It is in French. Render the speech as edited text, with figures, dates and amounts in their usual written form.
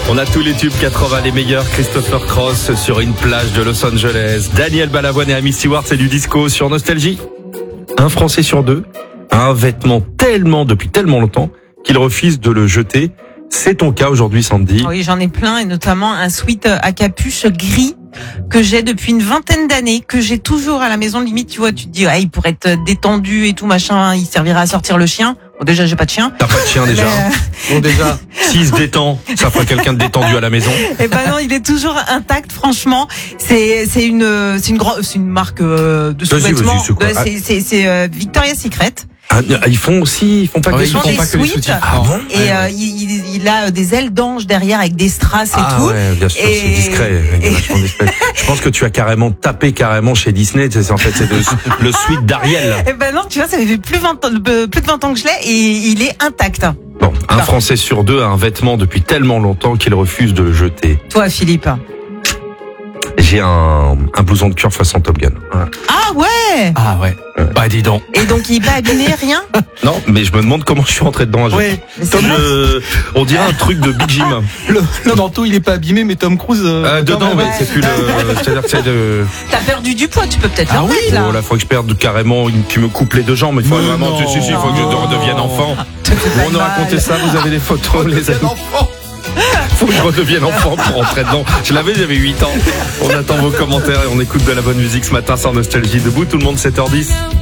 On a tous les tubes 80, les meilleurs. Christopher Cross sur une plage de Los Angeles. Daniel Balavoine et Amy Stewart, c'est du disco sur Nostalgie. Un Français sur deux a un vêtement depuis tellement longtemps qu'il refuse de le jeter. C'est ton cas aujourd'hui, Sandy. Oui, j'en ai plein, et notamment un sweat à capuche gris que j'ai depuis une vingtaine d'années, que j'ai toujours à la maison. Limite, tu vois, tu te dis, il pourrait être détendu et tout, machin, il servira à sortir le chien. Bon, déjà, j'ai pas de chien. T'as pas de chien déjà. Bon, déjà, s'il se détend, ça fera quelqu'un de détendu à la maison. Eh ben non, il est toujours intact, franchement. C'est une marque de sous-vêtements. C'est Victoria's Secret. Ah, ils font pas que des sweats. Ah bon? Et il a des ailes d'ange derrière avec des strass et tout. Ouais, bien sûr, c'est discret. Je pense que tu as carrément tapé chez Disney. En fait, c'est le sweat d'Ariel. Eh ben non, tu vois, ça fait plus de 20 ans que je l'ai et il est intact. Bon, un Français sur deux a un vêtement depuis tellement longtemps qu'il refuse de le jeter. Toi, Philippe? J'ai un blouson de cuir façon Top Gun. Voilà. Ah ouais. Ah ouais. Bah dis donc. Et donc il est pas abîmé, rien? Non, mais je me demande comment je suis rentré dedans. Ouais. On dirait un truc de Big Jim. Le manteau il est pas abîmé, mais Tom Cruise dedans, mais c'est plus le. C'est-à-dire que c'est de. T'as perdu du poids, tu peux peut-être le remettre là. Oh là, faut que je perde carrément. Tu me coupes les deux jambes. Il faut vraiment. Il faut que je redevienne enfant. On a raconté ça. Vous avez des photos, les amis. Faut que je redevienne enfant pour rentrer dedans. J'avais 8 ans. On attend vos commentaires et on écoute de la bonne musique ce matin sur Nostalgie. Debout tout le monde, 7h10.